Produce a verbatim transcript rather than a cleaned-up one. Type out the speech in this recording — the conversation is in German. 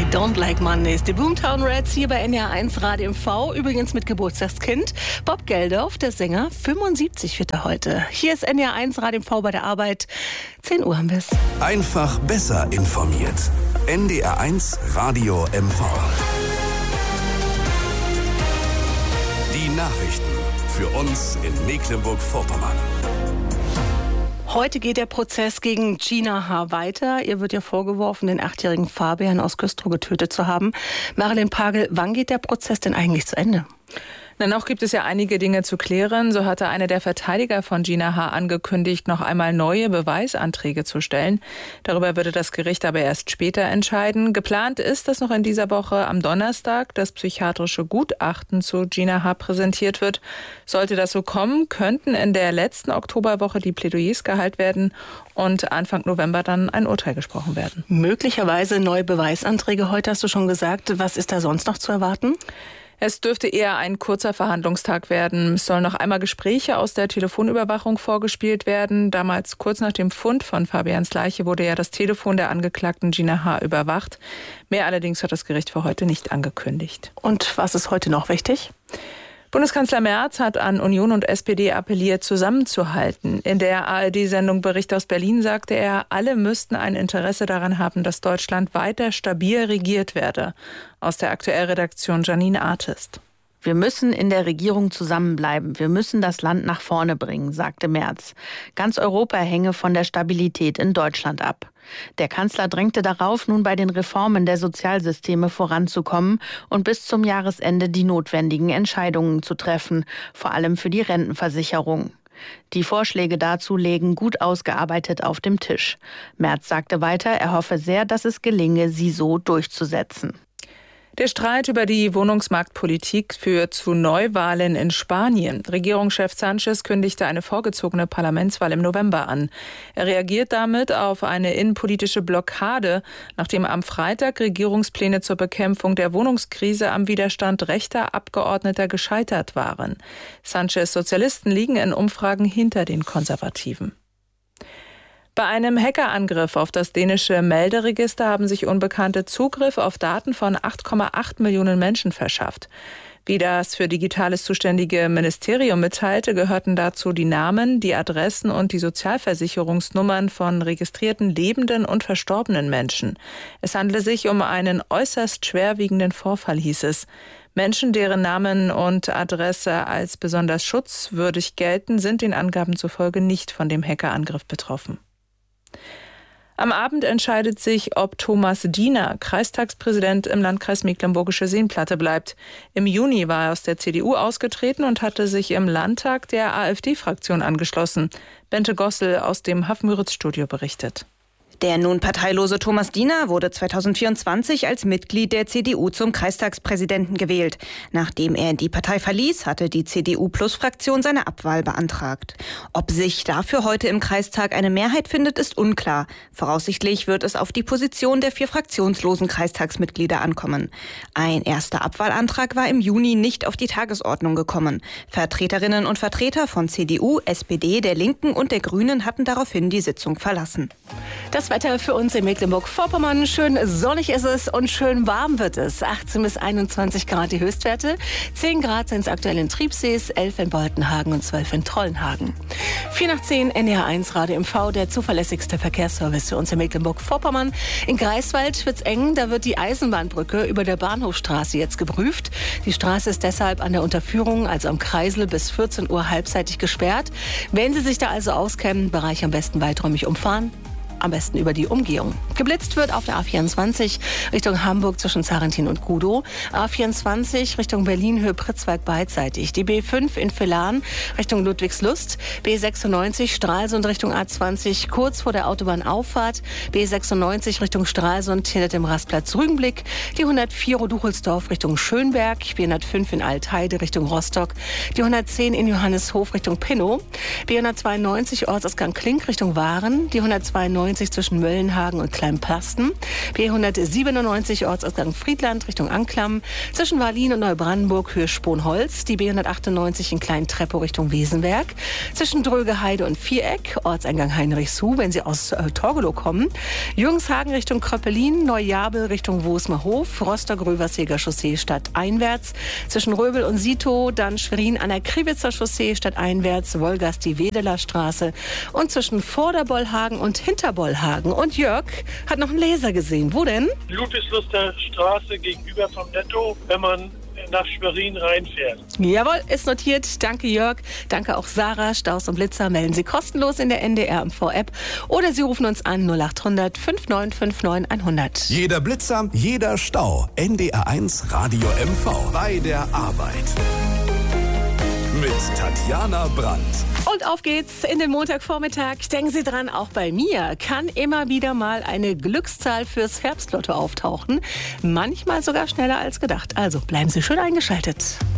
Don't Like Mondays. Die Boomtown Rats hier bei N D R eins Radio M V. Übrigens mit Geburtstagskind. Bob Geldof, der Sänger, fünfundsiebzig wird er heute. Hier ist N D R eins Radio M V bei der Arbeit. zehn Uhr haben wir es. Einfach besser informiert. N D R eins Radio M V. Die Nachrichten für uns in Mecklenburg-Vorpommern. Heute geht der Prozess gegen Gina H. weiter. Ihr wird ja vorgeworfen, den achtjährigen Fabian aus Güstrow getötet zu haben. Marilyn Pagel, wann geht der Prozess denn eigentlich zu Ende? Na, noch gibt es ja einige Dinge zu klären. So hatte einer der Verteidiger von Gina H. angekündigt, noch einmal neue Beweisanträge zu stellen. Darüber würde das Gericht aber erst später entscheiden. Geplant ist, dass noch in dieser Woche am Donnerstag das psychiatrische Gutachten zu Gina H. präsentiert wird. Sollte das so kommen, könnten in der letzten Oktoberwoche die Plädoyers gehalten werden und Anfang November dann ein Urteil gesprochen werden. Möglicherweise neue Beweisanträge heute, hast du schon gesagt. Was ist da sonst noch zu erwarten? Es dürfte eher ein kurzer Verhandlungstag werden. Es sollen noch einmal Gespräche aus der Telefonüberwachung vorgespielt werden. Damals, kurz nach dem Fund von Fabians Leiche, wurde ja das Telefon der Angeklagten Gina H. überwacht. Mehr allerdings hat das Gericht für heute nicht angekündigt. Und was ist heute noch wichtig? Bundeskanzler Merz hat an Union und S P D appelliert, zusammenzuhalten. In der A R D-Sendung Bericht aus Berlin sagte er, alle müssten ein Interesse daran haben, dass Deutschland weiter stabil regiert werde. Aus der Aktuellredaktion Janine Artist. Wir müssen in der Regierung zusammenbleiben. Wir müssen das Land nach vorne bringen, sagte Merz. Ganz Europa hänge von der Stabilität in Deutschland ab. Der Kanzler drängte darauf, nun bei den Reformen der Sozialsysteme voranzukommen und bis zum Jahresende die notwendigen Entscheidungen zu treffen, vor allem für die Rentenversicherung. Die Vorschläge dazu lägen gut ausgearbeitet auf dem Tisch. Merz sagte weiter, er hoffe sehr, dass es gelinge, sie so durchzusetzen. Der Streit über die Wohnungsmarktpolitik führt zu Neuwahlen in Spanien. Regierungschef Sánchez kündigte eine vorgezogene Parlamentswahl im November an. Er reagiert damit auf eine innenpolitische Blockade, nachdem am Freitag Regierungspläne zur Bekämpfung der Wohnungskrise am Widerstand rechter Abgeordneter gescheitert waren. Sánchez' Sozialisten liegen in Umfragen hinter den Konservativen. Bei einem Hackerangriff auf das dänische Melderegister haben sich Unbekannte Zugriff auf Daten von acht Komma acht Millionen Menschen verschafft. Wie das für Digitales zuständige Ministerium mitteilte, gehörten dazu die Namen, die Adressen und die Sozialversicherungsnummern von registrierten lebenden und verstorbenen Menschen. Es handele sich um einen äußerst schwerwiegenden Vorfall, hieß es. Menschen, deren Namen und Adresse als besonders schutzwürdig gelten, sind den Angaben zufolge nicht von dem Hackerangriff betroffen. Am Abend entscheidet sich, ob Thomas Diener Kreistagspräsident im Landkreis Mecklenburgische Seenplatte bleibt. Im Juni war er aus der C D U ausgetreten und hatte sich im Landtag der AfD-Fraktion angeschlossen. Bente Gossel aus dem Hafenmüritz-Studio berichtet. Der nun parteilose Thomas Diener wurde zweitausendvierundzwanzig als Mitglied der C D U zum Kreistagspräsidenten gewählt. Nachdem er die Partei verließ, hatte die C D U-Plus-Fraktion seine Abwahl beantragt. Ob sich dafür heute im Kreistag eine Mehrheit findet, ist unklar. Voraussichtlich wird es auf die Position der vier fraktionslosen Kreistagsmitglieder ankommen. Ein erster Abwahlantrag war im Juni nicht auf die Tagesordnung gekommen. Vertreterinnen und Vertreter von C D U, S P D, der Linken und der Grünen hatten daraufhin die Sitzung verlassen. Das Wetter für uns in Mecklenburg-Vorpommern. Schön sonnig ist es und schön warm wird es. achtzehn bis einundzwanzig Grad die Höchstwerte. zehn Grad sind es aktuell in Triebsees, elf in Boltenhagen und zwölf in Trollenhagen. vier nach zehn, N D R eins Radio M V, der zuverlässigste Verkehrsservice für uns in Mecklenburg-Vorpommern. In Greifswald wird's eng, da wird die Eisenbahnbrücke über der Bahnhofstraße jetzt geprüft. Die Straße ist deshalb an der Unterführung, also am Kreisel, bis vierzehn Uhr halbseitig gesperrt. Wenn Sie sich da also auskennen, Bereich am besten weiträumig umfahren. Am besten über die Umgehung. Geblitzt wird auf der A vierundzwanzig Richtung Hamburg zwischen Zarentin und Gudow. A vierundzwanzig Richtung Berlin, Höhe Pritzwalk beidseitig. Die B fünf in Villahn Richtung Ludwigslust. B sechsundneunzig Stralsund Richtung A zwanzig kurz vor der Autobahnauffahrt. B sechsundneunzig Richtung Stralsund hinter dem Rastplatz Rügenblick. Die hundertvier Roduchelsdorf Richtung Schönberg. B hundertfünf in Altheide Richtung Rostock. Die hundertzehn in Johanneshof Richtung Pinnow. B hundertzweiundneunzig Ortsausgang Klink Richtung Waren. Die hundertzweiundneunzig neunzig zwischen Möllenhagen und Kleinplasten. B hundertsiebenundneunzig Ortsausgang Friedland Richtung Anklam. Zwischen Wahllin und Neubrandenburg Höhe Sponholz. Die B hundertachtundneunzig in Klein-Treppow Richtung Wesenberg. Zwischen Drögeheide und Viereck. Ortseingang Heinrichshuh, wenn Sie aus äh, Torgelow kommen. Jungshagen Richtung Kröppelin. Neujabel Richtung Wosmerhof. Rostock-Röversheger Chaussee stadteinwärts. Zwischen Röbel und Sito. Dann Schwerin an der Kriwitzer Chaussee stadteinwärts. Wolgast die Wedeler Straße. Und zwischen Vorderbollhagen und Hinterbollhagen. Und Jörg hat noch einen Laser gesehen. Wo denn? Ludwigsluster Straße gegenüber vom Netto, wenn man nach Schwerin reinfährt. Jawohl, ist notiert. Danke Jörg. Danke auch Sarah. Staus und Blitzer melden Sie kostenlos in der N D R M V-App oder Sie rufen uns an null achthundert fünfundneunzig neunundfünfzig hundert. Jeder Blitzer, jeder Stau. N D R eins Radio M V. Bei der Arbeit. Mit Tatjana Brandt. Und auf geht's in den Montagvormittag. Denken Sie dran, auch bei mir kann immer wieder mal eine Glückszahl fürs Herbstlotto auftauchen. Manchmal sogar schneller als gedacht. Also bleiben Sie schön eingeschaltet.